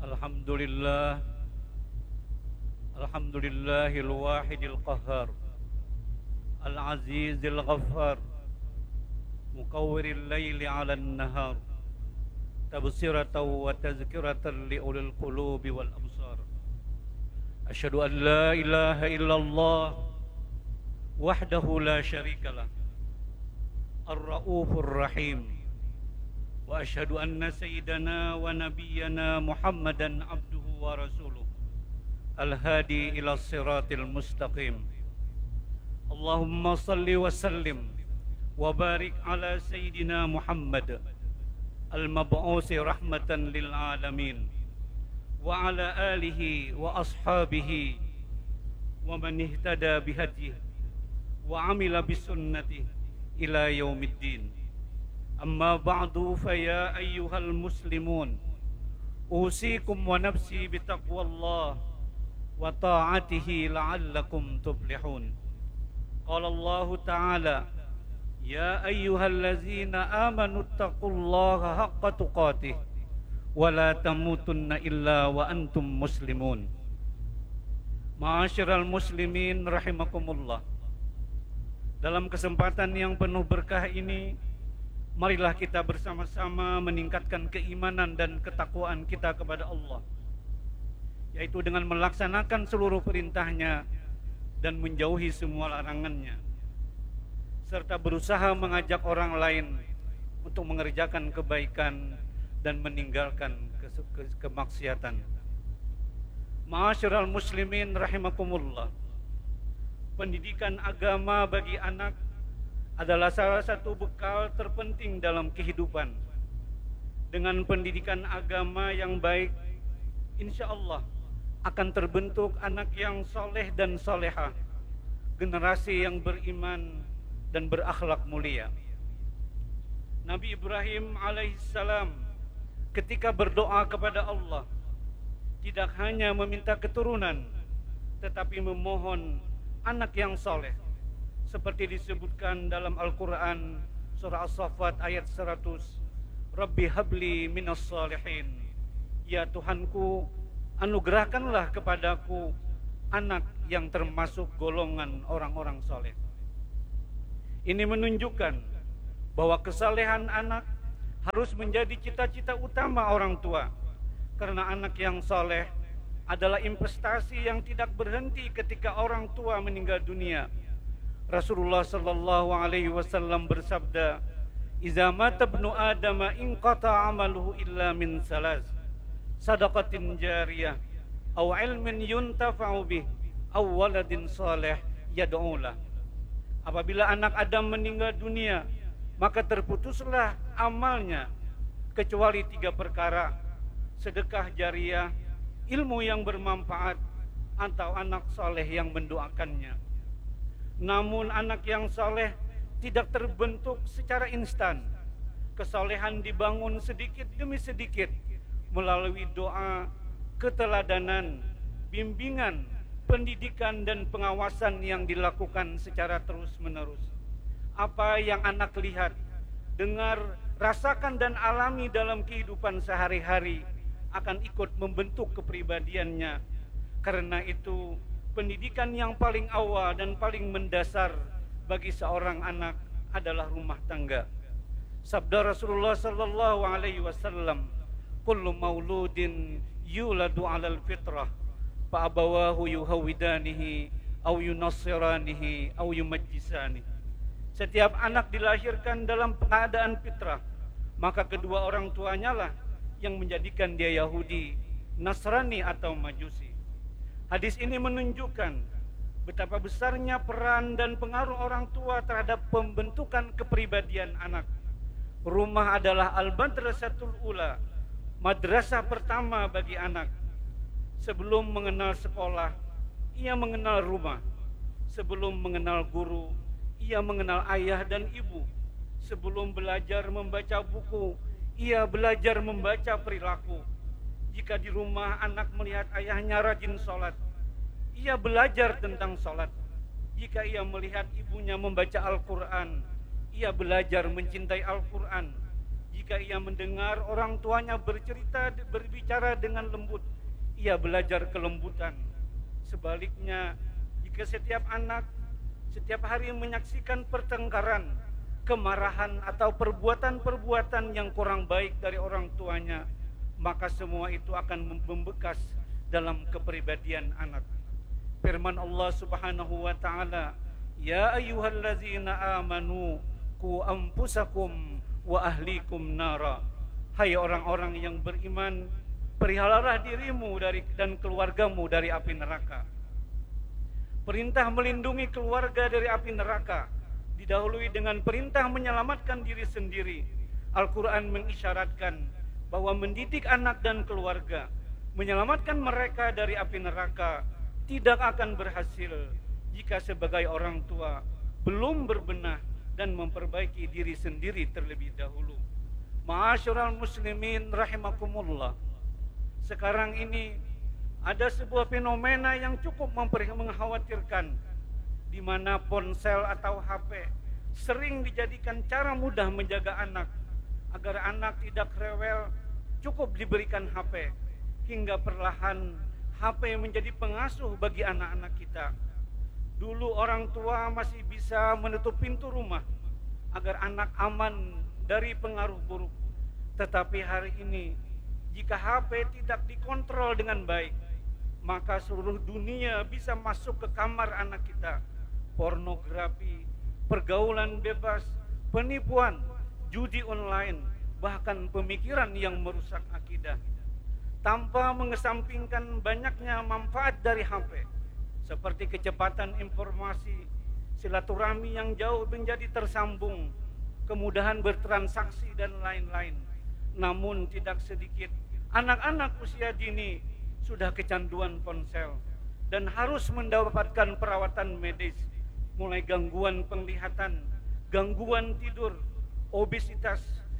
Alhamdulillah, Alhamdulillahil wahidil qahhar, Al-azizil ghaffar, Mukawwiril layli 'alan nahar, Tabsiratan wa tazkiratan liulil qulubi wal absar. Asyhadu an la ilaha illallah wahdahu la syarikalah, Ar-Raufur Rahim. Wa asyhadu anna sayyidana wa nabiyyana Muhammadan abduhu wa rasuluh, al-hadi ila siratil mustaqim. Allahumma salli wa sallim wa barik ala sayyidina Muhammad al-mab'usi rahmatan lil alamin wa ala alihi wa ashabihi wa man ihtada bihadihi wa amila bisunnatihi ila yaumiddin. Amma ba'du, faya ayyuhal muslimun, usikum wa nafsi bitaqwallah wa ta'atihi la'allakum tuflihun. Qala Allah Ta'ala, ya ayyuhallazina amanu taqullaha haqqa tuqatih wa la tamutunna illa wa antum muslimun. Ma'asyiral muslimin rahimakumullah. Dalam kesempatan yang penuh berkah ini, marilah kita bersama-sama meningkatkan keimanan dan ketakwaan kita kepada Allah, yaitu dengan melaksanakan seluruh perintahnya dan menjauhi semua larangannya, serta berusaha mengajak orang lain untuk mengerjakan kebaikan dan meninggalkan kemaksiatan. Ma'asyiral muslimin rahimakumullah. Pendidikan agama bagi anak adalah salah satu bekal terpenting dalam kehidupan. Dengan pendidikan agama yang baik, insya Allah akan terbentuk anak yang soleh dan solehah, generasi yang beriman dan berakhlak mulia. Nabi Ibrahim alaihissalam ketika berdoa kepada Allah, tidak hanya meminta keturunan, tetapi memohon anak yang soleh, seperti disebutkan dalam Al-Quran surah As-Saffat ayat 100, Rabbi habli minas salihin, ya Tuhanku, anugerahkanlah kepadaku anak yang termasuk golongan orang-orang soleh. Ini menunjukkan bahwa kesalehan anak harus menjadi cita-cita utama orang tua, karena anak yang soleh adalah investasi yang tidak berhenti ketika orang tua meninggal dunia. Rasulullah sallallahu alaihi wasallam bersabda, "Idza mata ibnu Adam inqata 'amaluhu illa min salas, sadaqatin jariyah, aw 'ilmin yuntafa'u bih, aw waladin salih yad'u lah." Apabila anak Adam meninggal dunia, maka terputuslah amalnya kecuali 3 perkara: sedekah jariyah, ilmu yang bermanfaat, atau anak saleh yang mendoakannya. Namun anak yang saleh tidak terbentuk secara instan. Kesalehan dibangun sedikit demi sedikit melalui doa, keteladanan, bimbingan, pendidikan dan pengawasan yang dilakukan secara terus-menerus. Apa yang anak lihat, dengar, rasakan dan alami dalam kehidupan sehari-hari akan ikut membentuk kepribadiannya. Karena itu, pendidikan yang paling awal dan paling mendasar bagi seorang anak adalah rumah tangga. Sabda Rasulullah sallallahu alaihi wasallam, "Kullu mauludin yuladu 'alal fitrah, fa abawahu yuhawidanihi aw yunassiranihi aw yumajjisani." Setiap anak dilahirkan dalam keadaan fitrah, maka kedua orang tuanya lah yang menjadikan dia Yahudi, Nasrani atau Majusi. Hadis ini menunjukkan betapa besarnya peran dan pengaruh orang tua terhadap pembentukan kepribadian anak. Rumah adalah al-madrasatul ula, madrasah pertama bagi anak. Sebelum mengenal sekolah, ia mengenal rumah. Sebelum mengenal guru, ia mengenal ayah dan ibu. Sebelum belajar membaca buku, ia belajar membaca perilaku. Jika di rumah anak melihat ayahnya rajin sholat, ia belajar tentang sholat. Jika ia melihat ibunya membaca Al-Quran, ia belajar mencintai Al-Quran. Jika ia mendengar orang tuanya berbicara dengan lembut, ia belajar kelembutan. Sebaliknya, jika setiap anak setiap hari menyaksikan pertengkaran, kemarahan atau perbuatan-perbuatan yang kurang baik dari orang tuanya, maka semua itu akan membekas dalam kepribadian anak. Firman Allah Subhanahu wa taala, "Ya ayyuhallazina amanu qu anfusakum wa ahlikum nara." Hai orang-orang yang beriman, peliharalah dirimu dan keluargamu dari api neraka. Perintah melindungi keluarga dari api neraka didahului dengan perintah menyelamatkan diri sendiri. Al-Quran mengisyaratkan bahwa mendidik anak dan keluarga, menyelamatkan mereka dari api neraka, tidak akan berhasil jika sebagai orang tua belum berbenah dan memperbaiki diri sendiri terlebih dahulu. Ma'asyiral muslimin rahimakumullah. Sekarang ini ada sebuah fenomena yang cukup mengkhawatirkan, di mana ponsel atau HP sering dijadikan cara mudah menjaga anak. Agar anak tidak rewel, cukup diberikan HP, hingga perlahan HP menjadi pengasuh bagi anak-anak kita. Dulu orang tua masih bisa menutup pintu rumah agar anak aman dari pengaruh buruk. Tetapi hari ini, jika HP tidak dikontrol dengan baik, maka seluruh dunia bisa masuk ke kamar anak kita. Pornografi, pergaulan bebas, penipuan, judi online, bahkan pemikiran yang merusak akidah. Tanpa mengesampingkan banyaknya manfaat dari HP, seperti kecepatan informasi, silaturahmi yang jauh menjadi tersambung, kemudahan bertransaksi dan lain-lain. Namun tidak sedikit anak-anak usia dini sudah kecanduan ponsel dan harus mendapatkan perawatan medis, mulai gangguan penglihatan, gangguan tidur, obesitas,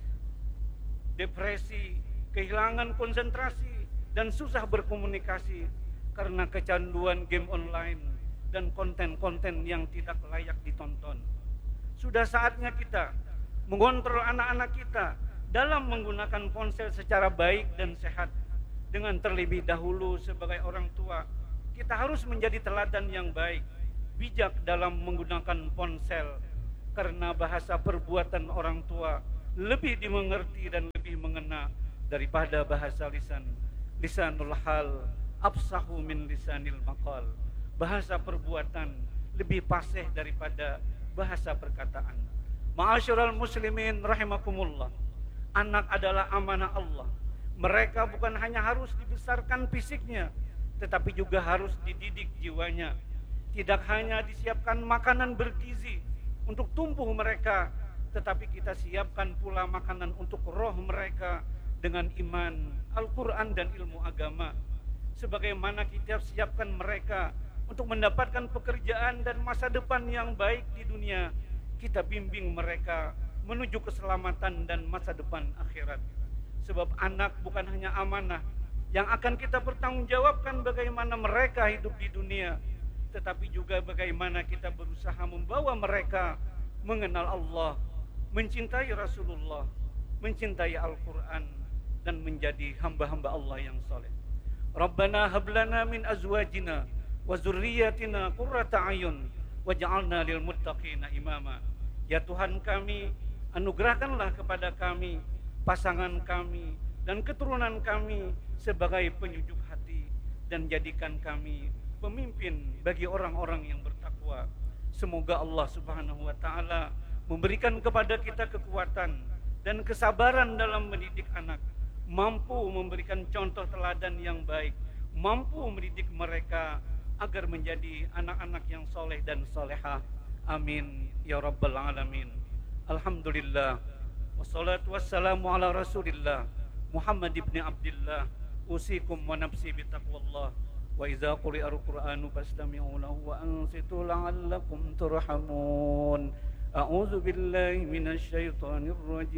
depresi, kehilangan konsentrasi, dan susah berkomunikasi karena kecanduan game online dan konten-konten yang tidak layak ditonton. Sudah saatnya kita mengontrol anak-anak kita dalam menggunakan ponsel secara baik dan sehat. Dengan terlebih dahulu sebagai orang tua, kita harus menjadi teladan yang baik, bijak dalam menggunakan ponsel, karena bahasa perbuatan orang tua lebih dimengerti dan lebih mengena daripada bahasa lisan. Lisanul hal afsahu min lisanil maqal. Bahasa perbuatan lebih fasih daripada bahasa perkataan. Ma'asyiral muslimin rahimakumullah. Anak adalah amanah Allah. Mereka bukan hanya harus dibesarkan fisiknya, tetapi juga harus dididik jiwanya. Tidak hanya disiapkan makanan bergizi untuk tumbuh mereka, tetapi kita siapkan pula makanan untuk roh mereka dengan iman, Al-Quran dan ilmu agama. Sebagaimana kita siapkan mereka untuk mendapatkan pekerjaan dan masa depan yang baik di dunia, kita bimbing mereka menuju keselamatan dan masa depan akhirat. Sebab anak bukan hanya amanah yang akan kita pertanggungjawabkan bagaimana mereka hidup di dunia, tetapi juga bagaimana kita berusaha membawa mereka mengenal Allah, mencintai Rasulullah, mencintai Al-Quran, dan menjadi hamba-hamba Allah yang saleh. Rabbana hablana min azwajina wa zurriyatina qurrata ayun waj'alna lil muttaqina imama. Ya Tuhan kami, anugerahkanlah kepada kami, pasangan kami, dan keturunan kami sebagai penyejuk hati, dan jadikan kami pemimpin bagi orang-orang yang bertakwa. Semoga Allah Subhanahu wa ta'ala memberikan kepada kita kekuatan dan kesabaran dalam mendidik anak, mampu memberikan contoh teladan yang baik, mampu mendidik mereka agar menjadi anak-anak yang soleh dan solehah. Amin ya rabbal alamin. Alhamdulillah, wassalatu wassalamu ala rasulillah Muhammad ibn Abdillah. Usikum wa nafsi bitaqwallah. Wa idza quri'a al-Qur'anu fastami'u lahu wa ansitu la'allakum turhamun. A'udzu billahi minasy syaithanir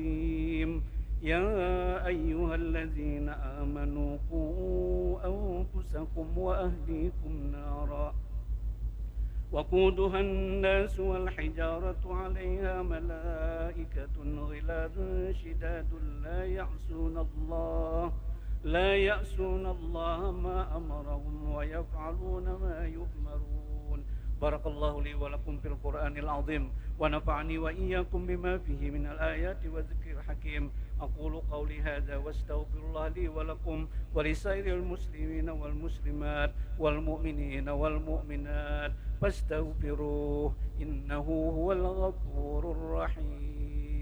rajim. Ya ayyuhalladzina amanu qu anfusakum wa ahlikum nara وقودها الناس والحجارة عليها ملائكة غلاظ شداد لا يعصون الله ما أمرهم ويفعلون ما يؤمرون. بارك الله لي ولكم في القرآن العظيم ونفعني وإياكم بما فيه من الآيات والذكر الحكيم. أقول قولي هذا واستغفر الله لي ولكم ولسائر المسلمين والمسلمات والمؤمنين والمؤمنات فاستغفروه إنه هو الغفور الرحيم.